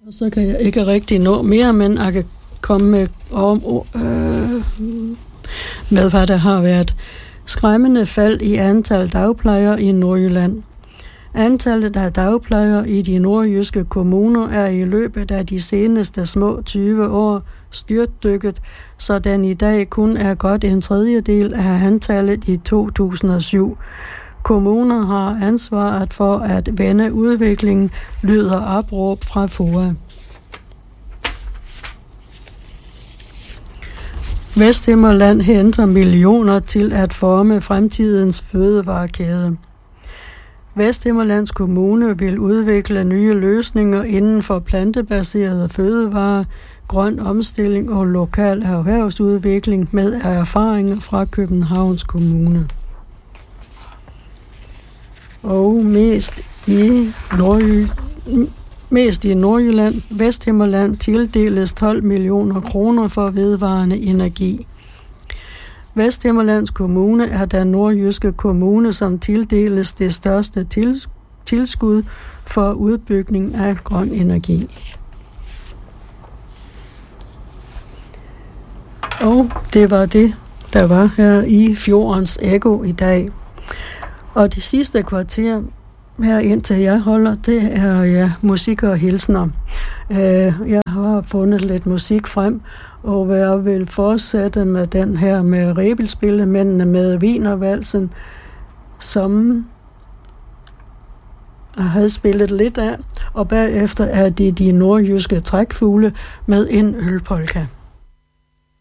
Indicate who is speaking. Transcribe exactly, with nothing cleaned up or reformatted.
Speaker 1: Så kan jeg ikke rigtig nå mere, men jeg kan komme med, om, øh, med hvad der har været. Skræmmende fald i antal dagplejere i Nordjylland. Antallet af dagplejere i de nordjyske kommuner er i løbet af de seneste små tyve år styrtdykket, så den i dag kun er godt en tredjedel af antallet i to tusind og syv. Kommuner har ansvaret for at vende udviklingen, lyder opråb fra F O A. Vesthimmerland henter millioner til at forme fremtidens fødevarekæde. Vesthimmerlands Kommune vil udvikle nye løsninger inden for plantebaserede fødevarer, grøn omstilling og lokal erhvervsudvikling med erfaringer fra Københavns Kommune. Og mest i, Nordjy, mest i Nordjylland, Vesthimmerland tildeles tolv millioner kroner for vedvarende energi. Vesthimmerlands Kommune er den nordjyske kommune, som tildeles det største tilskud for udbygning af grøn energi. Og det var det, der var her i Fjordens Ekko i dag. Og det sidste kvarter her indtil jeg holder, det er ja, musik og hilsner. Jeg har fundet lidt musik frem, og jeg vil fortsætte med den her med Rebildspillemændene med Wienervalsen, som jeg havde spillet lidt af, og bagefter er det de nordjyske trækfugle med en ølpolka.